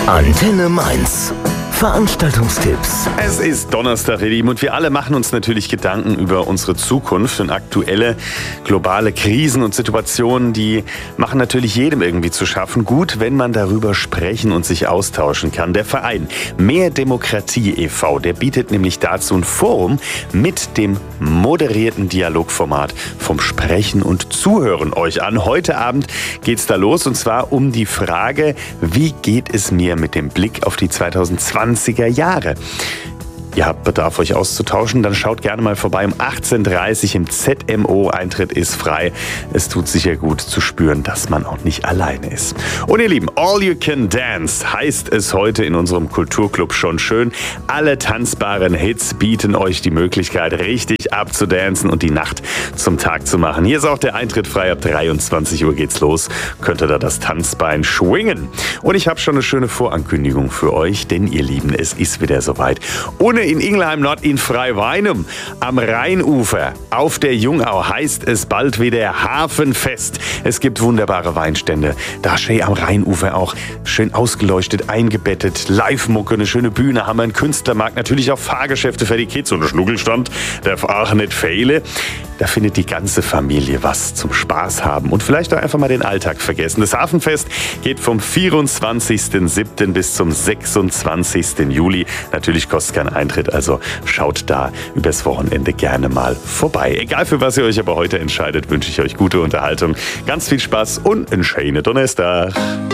Antenne Mainz. Veranstaltungstipps. Es ist Donnerstag, ihr Lieben, und wir alle machen uns natürlich Gedanken über unsere Zukunft. Und aktuelle globale Krisen und Situationen, die machen natürlich jedem irgendwie zu schaffen. Gut, wenn man darüber sprechen und sich austauschen kann. Der Verein Mehr Demokratie e.V., der bietet nämlich dazu ein Forum mit dem moderierten Dialogformat vom Sprechen und Zuhören euch an. Heute Abend geht's da los, und zwar um die Frage, wie geht es mir mit dem Blick auf die 2020er Jahre? Ihr habt Bedarf, euch auszutauschen, dann schaut gerne mal vorbei um 18:30 Uhr im ZMO. Eintritt ist frei. Es tut sicher gut zu spüren, dass man auch nicht alleine ist. Und ihr Lieben, All You Can Dance heißt es heute in unserem Kulturclub schon schön. Alle tanzbaren Hits bieten euch die Möglichkeit, richtig abzudancen und die Nacht zum Tag zu machen. Hier ist auch der Eintritt frei. Ab 23 Uhr geht's los. Könnt ihr da das Tanzbein schwingen. Und ich habe schon eine schöne Vorankündigung für euch, denn ihr Lieben, es ist wieder soweit. In Ingelheim Nord in Freiweinem am Rheinufer auf der Jungau heißt es bald wieder Hafenfest. Es gibt wunderbare Weinstände. Da schön am Rheinufer auch schön ausgeleuchtet, eingebettet, Live-Mucke, eine schöne Bühne, haben wir einen Künstlermarkt, natürlich auch Fahrgeschäfte für die Kids und ein Schnuckelstand darf auch nicht fehlen. Da findet die ganze Familie was zum Spaß haben und vielleicht auch einfach mal den Alltag vergessen. Das Hafenfest geht vom 24.07. bis zum 26. Juli. Natürlich kostet kein Eintritt, also schaut da übers Wochenende gerne mal vorbei. Egal für was ihr euch aber heute entscheidet, wünsche ich euch gute Unterhaltung, ganz viel Spaß und einen schönen Donnerstag.